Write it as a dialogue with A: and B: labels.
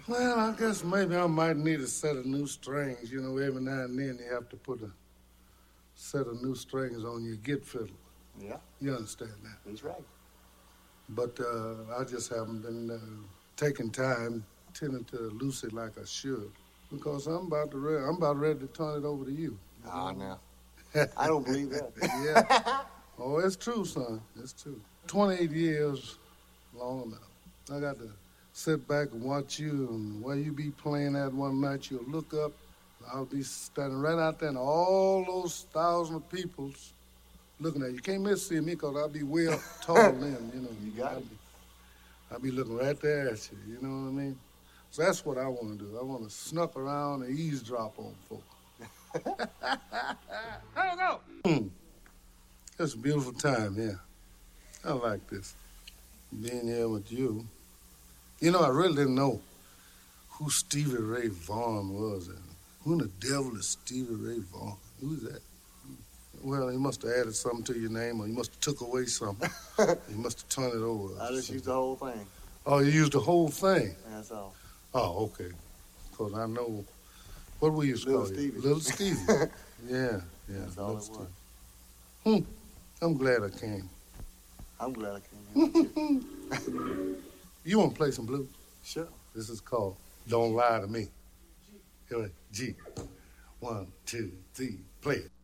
A: Well, I guess maybe I might need a set of new strings. You know, every now and then you have to put a set of new strings on your git fiddle.
B: Yeah.
A: You understand that?
B: He's right.
A: But I just haven't been taking time, tending to Lucy like I should. Because I'm about ready to turn it over to you.
B: Now. I don't believe that.
A: Yeah. Oh, it's true, son. It's true. 28 years, long enough. I got to sit back and watch you, and while you be playing that one night, you'll look up. I'll be standing right out there, and all those thousands of people's looking at you. You can't miss seeing me because I'll be way up tall then, you know.
B: You got it.
A: I'll be looking right there at you, you know what I mean? So that's what I want to do. I want to snuck around and eavesdrop on folks. How go? It's a beautiful time here. I like this, being here with you. You know, I really didn't know who Stevie Ray Vaughan was. And who in the devil is Stevie Ray Vaughan? Who's that? Well, he must have added something to your name, or he must have took away something. He must have turned it over.
B: I just used the whole thing.
A: Oh, you used the whole thing?
B: That's all.
A: Oh, okay. Because I know, what we used to
B: Little
A: call
B: Stevie.
A: you? Little Stevie. Yeah.
B: That's all it was.
A: I'm glad I came.
B: I'm glad I came here.
A: You want to play some blues?
B: Sure.
A: This is called Don't Lie to Me. Here, G. 1, 2, 3, play it.